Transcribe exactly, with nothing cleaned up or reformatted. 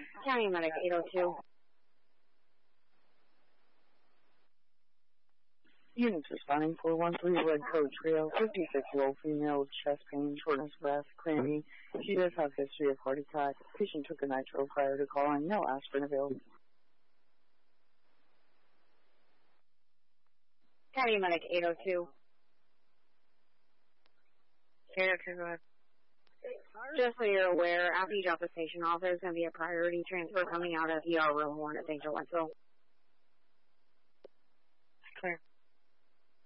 County Medic eight oh two. Units responding four one three Red Code Trio, fifty-six-year-old female with chest pain, shortness of breath, cramping. She does have history of heart attack. Patient took a nitro prior to calling. No aspirin available. County Medic eight oh two. eight oh two, go ahead. Just so you're aware, after you drop the station off, there's going to be a priority transfer coming out of E R room one at Saint Joe Wentzville.